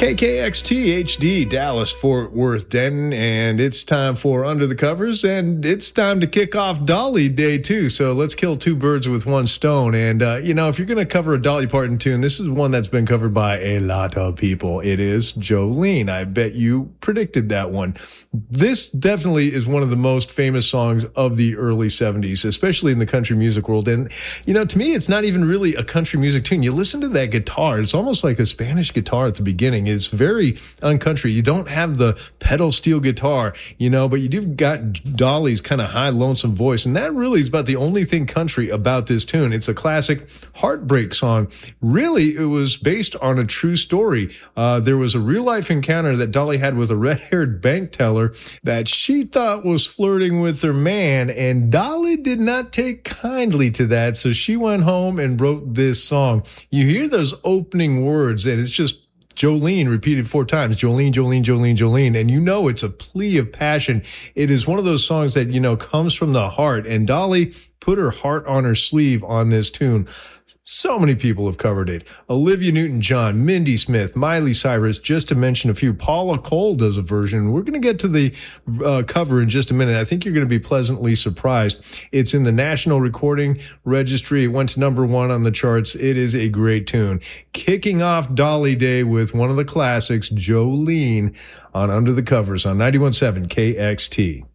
KKXT HD, Dallas, Fort Worth, Denton, and it's time for Under the Covers, and it's time to kick off Dolly Day, too. So let's kill two birds with one stone. And, if you're going to cover a Dolly Parton tune, this is one that's been covered by a lot of people. It is Jolene. I bet you predicted that one. This definitely is one of the most famous songs of the early 70s, especially in the country music world. And, to me, it's not even really a country music tune. You listen to that guitar, it's almost like a Spanish guitar at the beginning. It's very uncountry. You don't have the pedal steel guitar, but you do got Dolly's kind of high, lonesome voice. And that really is about the only thing country about this tune. It's a classic heartbreak song. Really, it was based on a true story. There was a real-life encounter that Dolly had with a red-haired bank teller that she thought was flirting with her man, and Dolly did not take kindly to that, so she went home and wrote this song. You hear those opening words, and it's just Jolene repeated 4 times. Jolene, Jolene, Jolene, Jolene. And it's a plea of passion. It is one of those songs that, comes from the heart. And Dolly put her heart on her sleeve on this tune. So many people have covered it. Olivia Newton-John, Mindy Smith, Miley Cyrus, just to mention a few. Paula Cole does a version. We're going to get to the cover in just a minute. I think you're going to be pleasantly surprised. It's in the National Recording Registry. It went to #1 on the charts. It is a great tune. Kicking off Dolly Day with one of the classics, Jolene, on Under the Covers on 91.7 KXT.